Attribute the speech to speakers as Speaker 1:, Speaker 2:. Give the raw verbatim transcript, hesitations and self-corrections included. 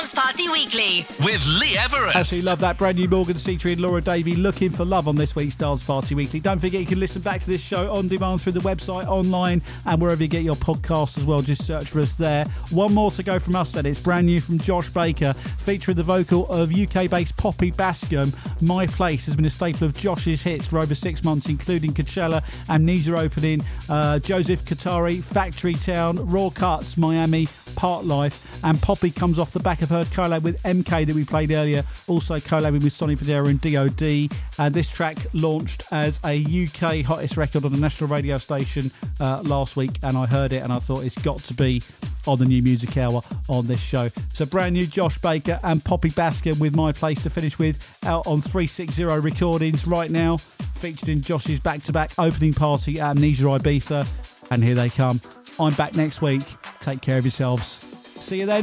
Speaker 1: Dance Party Weekly
Speaker 2: with Lee Everest.
Speaker 3: Absolutely love that. Brand new Morgan Seater and Laura Davey looking for love on this week's Dance Party Weekly. Don't forget you can listen back to this show on demand through the website, online, and wherever you get your podcasts as well. Just search for us there. One more to go from us then. It's brand new from Josh Baker, featuring the vocal of U K-based Poppy Bascom. My Place has been a staple of Josh's hits for over six months, including Coachella, Amnesia Opening, uh, Joseph Katari, Factory Town, Raw Cuts, Miami, Part Life, and Poppy comes off the back of her collab with M K that we played earlier, also collabing with Sonny Fodera and D O D, and this track launched as a U K hottest record on a national radio station uh, last week, and I heard it and I thought it's got to be on the New Music Hour on this show. So brand new Josh Baker and Poppy Bascom with My Place to finish with, out on three sixty Recordings right now, featured in Josh's back-to-back opening party at Amnesia Ibiza, and here they come. I'm back next week. Take care of yourselves. See you then.